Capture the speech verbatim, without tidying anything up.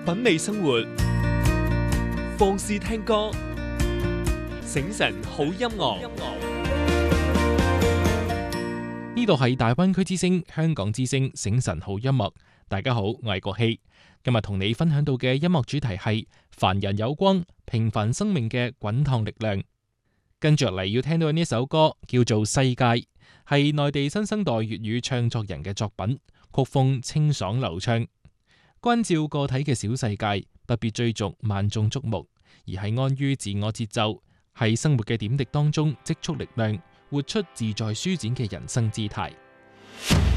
品味生活，放肆聽歌，醒神好音樂。 呢度係大灣區之聲、香港之聲醒神好音樂。大家好，我係國希。今日同你分享到嘅音樂主題係凡人有光，平凡生命嘅滾燙力量。跟住嚟要聽到呢首歌叫做《世界》，係內地新生代粵語唱作人嘅作品，曲風清爽流暢，關照個體嘅小世界，不必追逐萬眾矚目，而係安於自我節奏，喺生活嘅點滴當中積蓄力量，活出自在舒展嘅人生姿態。